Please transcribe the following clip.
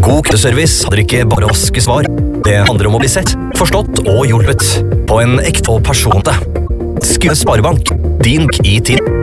God kundeservice handler ikke bare om raske svar. Det handler om å bli sett, forstått og hjulpet. På en ekte og personlig. Skue Sparebank. Din i tid.